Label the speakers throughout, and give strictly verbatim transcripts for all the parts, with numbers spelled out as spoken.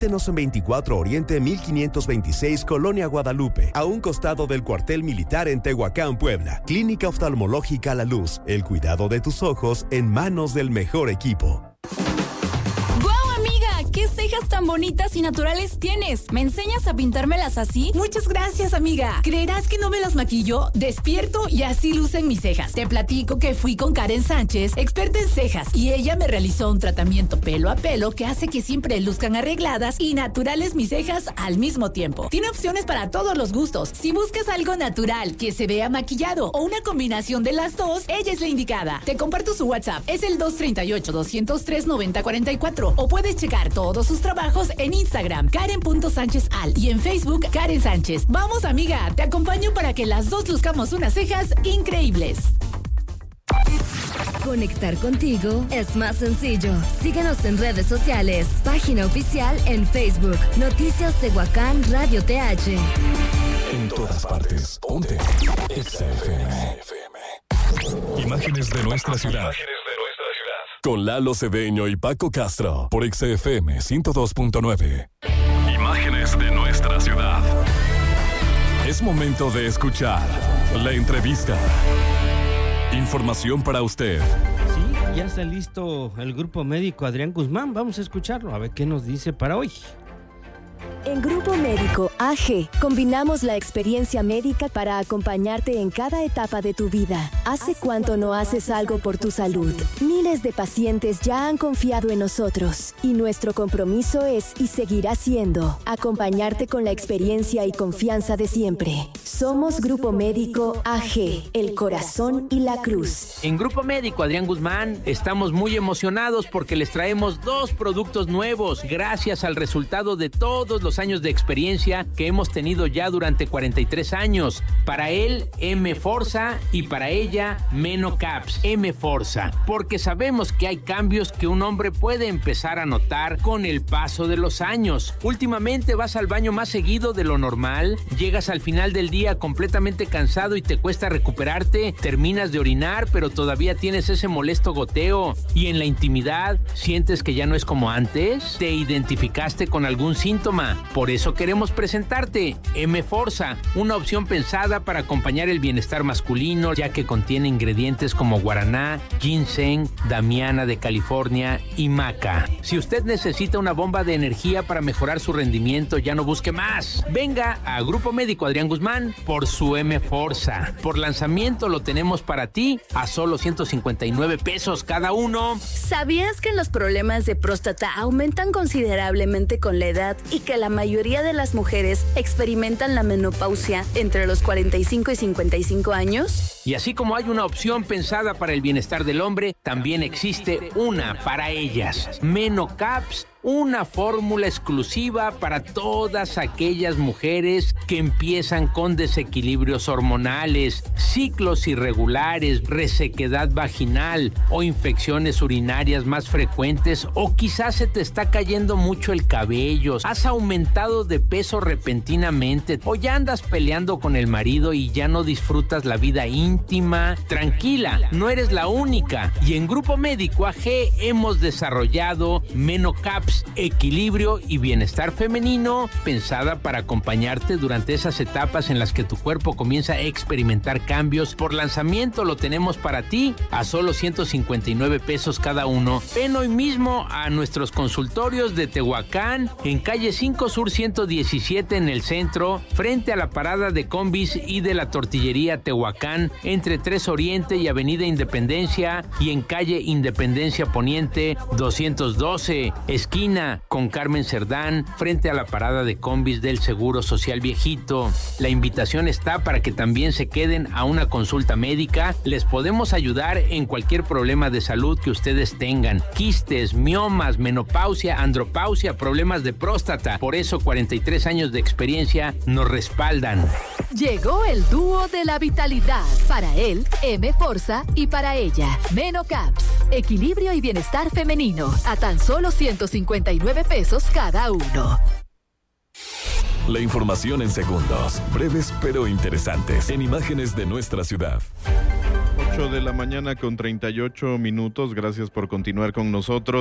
Speaker 1: Visítenos en veinticuatro Oriente mil quinientos veintiséis, Colonia Guadalupe, a un costado del cuartel militar en Tehuacán, Puebla. Clínica Oftalmológica La Luz, el cuidado de tus ojos en manos del mejor equipo.
Speaker 2: ¿Qué cejas tan bonitas y naturales tienes? ¿Me enseñas a pintármelas así?
Speaker 3: Muchas gracias, amiga. ¿Creerás que no me las maquillo? Despierto y así lucen mis cejas. Te platico que fui con Karen Sánchez, experta en cejas, y ella me realizó un tratamiento pelo a pelo que hace que siempre luzcan arregladas y naturales mis cejas al mismo tiempo. Tiene opciones para todos los gustos. Si buscas algo natural, que se vea maquillado o una combinación de las dos, ella es la indicada. Te comparto su WhatsApp. Es el dos tres ocho, dos cero tres, nueve cero cuatro cuatro o puedes checar todo todos sus trabajos en Instagram, Karen punto Sánchez Al, y en Facebook, Karen Sánchez. Vamos, amiga, te acompaño para que las dos luzcamos unas cejas increíbles.
Speaker 4: Conectar contigo es más sencillo. Síguenos en redes sociales. Página oficial en Facebook. Noticias Tehuacán Radio T H.
Speaker 5: En todas partes. Ponte Exa F M. Imágenes de nuestra ciudad. Con Lalo Cedeño y Paco Castro por Exa F M ciento dos punto nueve. Imágenes de nuestra ciudad. Es momento de escuchar la entrevista. Información para usted.
Speaker 6: Sí, ya está listo el grupo médico Adrián Guzmán. Vamos a escucharlo, a ver qué nos dice para hoy.
Speaker 7: En Grupo Médico A G, combinamos la experiencia médica para acompañarte en cada etapa de tu vida. ¿Hace cuánto no haces algo por tu salud? Miles de pacientes ya han confiado en nosotros y nuestro compromiso es y seguirá siendo acompañarte con la experiencia y confianza de siempre. Somos Grupo Médico A G, el corazón y la cruz.
Speaker 8: En Grupo Médico Adrián Guzmán estamos muy emocionados porque les traemos dos productos nuevos gracias al resultado de todos los años de experiencia que hemos tenido ya durante cuarenta y tres años. Para él, M-Forza, y para ella, Menocaps. M-Forza, porque sabemos que hay cambios que un hombre puede empezar a notar con el paso de los años. Últimamente vas al baño más seguido de lo normal, llegas al final del día completamente cansado y te cuesta recuperarte, terminas de orinar pero todavía tienes ese molesto goteo, y en la intimidad sientes que ya no es como antes. ¿Te identificaste con algún síntoma? Por eso queremos presentarte M-Forza, una opción pensada para acompañar el bienestar masculino, ya que contiene ingredientes como guaraná, ginseng, damiana de California y maca. Si usted necesita una bomba de energía para mejorar su rendimiento, ya no busque más. Venga a Grupo Médico Adrián Guzmán por su M-Forza. Por lanzamiento lo tenemos para ti a solo ciento cincuenta y nueve pesos cada uno.
Speaker 9: ¿Sabías que los problemas de próstata aumentan considerablemente con la edad y que la mayoría de las mujeres experimentan la menopausia entre los cuarenta y cinco y cincuenta y cinco años?
Speaker 8: Y así como hay una opción pensada para el bienestar del hombre, también existe una para ellas. Menocaps, una fórmula exclusiva para todas aquellas mujeres que empiezan con desequilibrios hormonales, ciclos irregulares, resequedad vaginal o infecciones urinarias más frecuentes, o quizás se te está cayendo mucho el cabello, has aumentado de peso repentinamente o ya andas peleando con el marido y ya no disfrutas la vida íntima. Tranquila, no eres la única, y en Grupo Médico A G hemos desarrollado Menocaps, equilibrio y bienestar femenino, pensada para acompañarte durante esas etapas en las que tu cuerpo comienza a experimentar cambios. Por lanzamiento lo tenemos para ti a solo ciento cincuenta y nueve pesos cada uno. Ven hoy mismo a nuestros consultorios de Tehuacán, en calle cinco Sur ciento diecisiete en el centro, frente a la parada de combis y de la tortillería Tehuacán, entre tres Oriente y Avenida Independencia, y en calle Independencia Poniente doscientos doce, esquina con Carmen Cerdán, frente a la parada de combis del Seguro Social Viejito. La invitación está para que también se queden a una consulta médica. Les podemos ayudar en cualquier problema de salud que ustedes tengan: quistes, miomas, menopausia, andropausia, problemas de próstata. Por eso cuarenta y tres años de experiencia nos respaldan.
Speaker 10: Llegó el dúo de la vitalidad. Para él, M-Forza, y para ella, Menocaps, equilibrio y bienestar femenino, a tan solo ciento cincuenta y nueve pesos cada uno.
Speaker 5: La información en segundos, breves pero interesantes, en imágenes de nuestra ciudad.
Speaker 11: ocho de la mañana con treinta y ocho minutos, gracias por continuar con nosotros.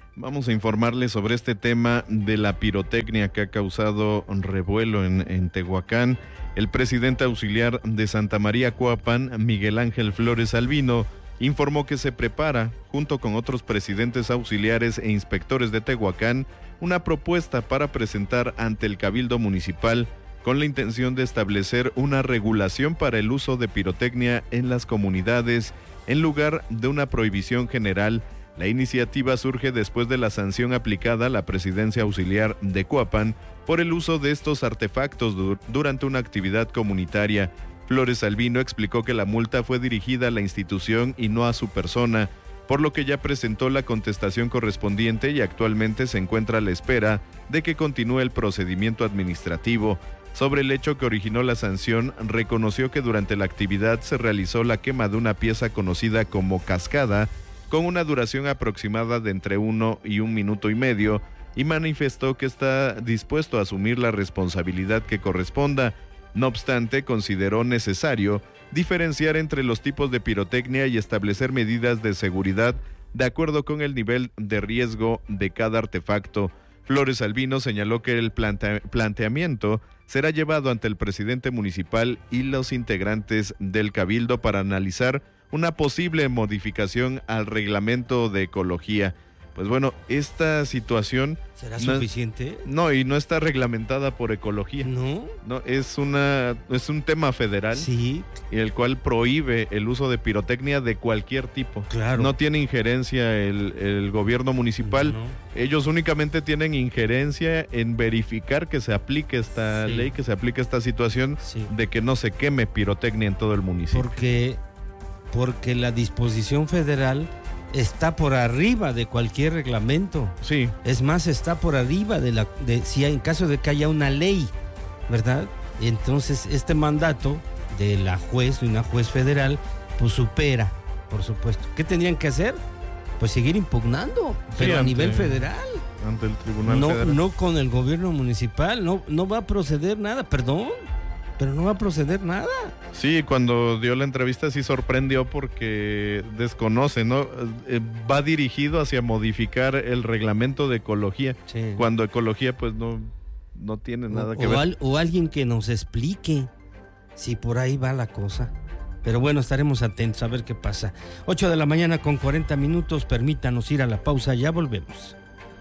Speaker 11: Vamos a informarles sobre este tema de la pirotecnia que ha causado revuelo en, en Tehuacán. El presidente auxiliar de Santa María Coapan, Miguel Ángel Flores Albino, informó que se prepara, junto con otros presidentes auxiliares e inspectores de Tehuacán, una propuesta para presentar ante el Cabildo Municipal con la intención de establecer una regulación para el uso de pirotecnia en las comunidades, en lugar de una prohibición general. La iniciativa surge después de la sanción aplicada a la presidencia auxiliar de Coapan por el uso de estos artefactos du- durante una actividad comunitaria. Flores Albino explicó que la multa fue dirigida a la institución y no a su persona, por lo que ya presentó la contestación correspondiente y actualmente se encuentra a la espera de que continúe el procedimiento administrativo. Sobre el hecho que originó la sanción, reconoció que durante la actividad se realizó la quema de una pieza conocida como cascada, con una duración aproximada de entre uno y un minuto y medio, y manifestó que está dispuesto a asumir la responsabilidad que corresponda. No obstante, consideró necesario diferenciar entre los tipos de pirotecnia y establecer medidas de seguridad de acuerdo con el nivel de riesgo de cada artefacto. Flores Albino señaló que el plante- planteamiento será llevado ante el presidente municipal y los integrantes del Cabildo para analizar una posible modificación al reglamento de ecología. Pues bueno, esta situación...
Speaker 6: ¿Será
Speaker 11: no,
Speaker 6: suficiente?
Speaker 11: No, y no está reglamentada por ecología.
Speaker 6: ¿No?
Speaker 11: No, es una es un tema federal.
Speaker 6: Sí.
Speaker 11: Y el cual prohíbe el uso de pirotecnia de cualquier tipo.
Speaker 6: Claro.
Speaker 11: No tiene injerencia el, el gobierno municipal.
Speaker 6: No.
Speaker 11: Ellos únicamente tienen injerencia en verificar que se aplique esta
Speaker 6: Sí.
Speaker 11: ley, que se aplique esta situación
Speaker 6: Sí.
Speaker 11: de que no se queme pirotecnia en todo el municipio.
Speaker 6: Porque, porque la disposición federal está por arriba de cualquier reglamento.
Speaker 11: Sí.
Speaker 6: Es más, está por arriba de la, de si hay, en caso de que haya una ley, ¿verdad? Entonces, este mandato de la juez, de una juez federal, pues supera, por supuesto. ¿Qué tendrían que hacer? Pues seguir impugnando, pero
Speaker 11: Sí,
Speaker 6: a
Speaker 11: ante-
Speaker 6: nivel federal.
Speaker 11: Ante el Tribunal
Speaker 6: No,
Speaker 11: Federal.
Speaker 6: no con el gobierno municipal, no, no va a proceder nada, perdón, pero no va a proceder nada.
Speaker 11: Sí, cuando dio la entrevista sí sorprendió porque desconoce, ¿no? Eh, va dirigido hacia modificar el reglamento de ecología,
Speaker 6: Sí.
Speaker 11: cuando ecología pues no, no tiene nada
Speaker 6: o,
Speaker 11: que
Speaker 6: o
Speaker 11: ver.
Speaker 6: al- o alguien que nos explique si por ahí va la cosa. Pero bueno, estaremos atentos a ver qué pasa. ocho de la mañana con cuarenta minutos, permítanos ir a la pausa, ya volvemos.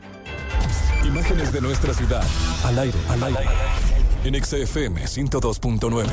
Speaker 5: Imágenes de nuestra ciudad, al aire, al aire. En X F M ciento dos punto nueve.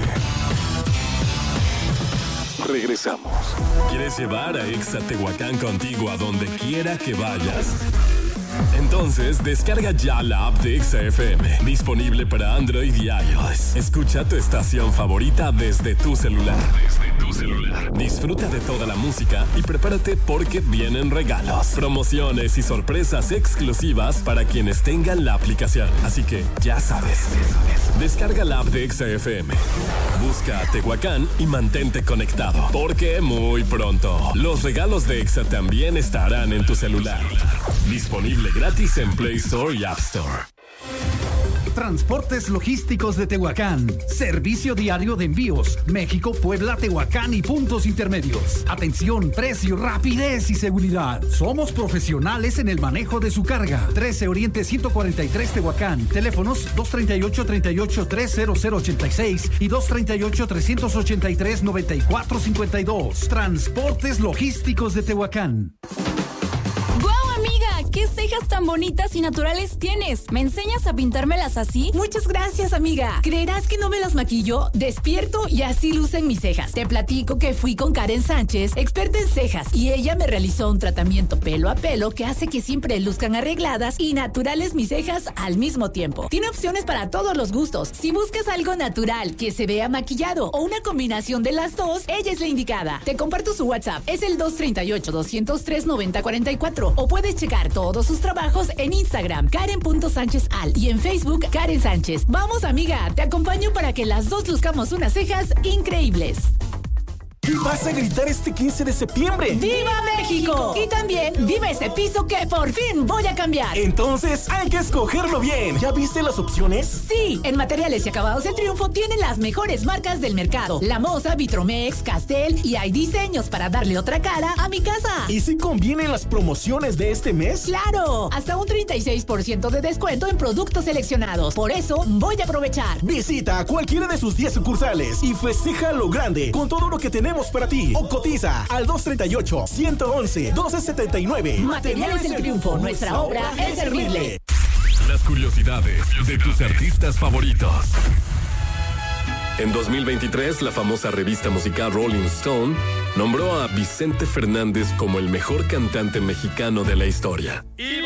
Speaker 5: Regresamos. ¿Quieres llevar a Exa Tehuacán contigo a donde quiera que vayas? Entonces, descarga ya la app de Exa F M, disponible para Android y iOS. Escucha tu estación favorita desde tu celular. Desde tu celular. Disfruta de toda la música y prepárate porque vienen regalos, promociones y sorpresas exclusivas para quienes tengan la aplicación. Así que, ya sabes, descarga la app de Exa F M. Busca a Tehuacán y mantente conectado, porque muy pronto los regalos de Exa también estarán en tu celular. Disponible gratis en Play Store y App Store.
Speaker 12: Transportes Logísticos de Tehuacán. Servicio diario de envíos. México, Puebla, Tehuacán y puntos intermedios. Atención, precio, rapidez y seguridad. Somos profesionales en el manejo de su carga. trece Oriente ciento cuarenta y tres Tehuacán. Teléfonos dos treinta y ocho, treinta y ocho, tres cero cero ochenta y seis y dos treinta y ocho, trescientos ochenta y tres, noventa y cuatro cincuenta y dos. Transportes Logísticos de Tehuacán.
Speaker 2: ¡Guau, amiga! ¿Qué cejas tan bonitas y naturales tienes? ¿Me enseñas a pintármelas así?
Speaker 3: Muchas gracias, amiga. ¿Creerás que no me las maquillo? Despierto y así lucen mis cejas. Te platico que fui con Karen Sánchez, experta en cejas, y ella me realizó un tratamiento pelo a pelo que hace que siempre luzcan arregladas y naturales mis cejas al mismo tiempo. Tiene opciones para todos los gustos. Si buscas algo natural que se vea maquillado o una combinación de las dos, ella es la indicada. Te comparto su WhatsApp. Es el dos treinta y ocho, doscientos tres, noventa cuarenta y cuatro. O puedes checar todos sus trabajos en Instagram, Karen punto Sánchez Al, y en Facebook, Karen Sánchez. Vamos, amiga, te acompaño para que las dos luzcamos unas cejas increíbles.
Speaker 13: ¿Qué vas a gritar este quince de septiembre?
Speaker 3: ¡Viva México! Y también viva ese piso que por fin voy a cambiar.
Speaker 13: Entonces hay que escogerlo bien. ¿Ya viste las opciones?
Speaker 3: Sí, en Materiales y Acabados El Triunfo tienen las mejores marcas del mercado. La Moza, Vitromex, Castel, y hay diseños para darle otra cara a mi casa.
Speaker 13: ¿Y si convienen las promociones de este mes?
Speaker 3: ¡Claro! Hasta un treinta y seis por ciento de descuento en productos seleccionados. Por eso voy a aprovechar.
Speaker 13: Visita cualquiera de sus diez sucursales y festeja lo grande con todo lo que tenemos para ti. O cotiza al dos treinta y ocho, ciento once, doce setenta y nueve.
Speaker 3: Materiales El Triunfo, nuestra obra es servirle.
Speaker 5: Las curiosidades de tus artistas favoritos. En dos mil veintitrés, la famosa revista musical Rolling Stone nombró a Vicente Fernández como el mejor cantante mexicano de la historia.
Speaker 14: Y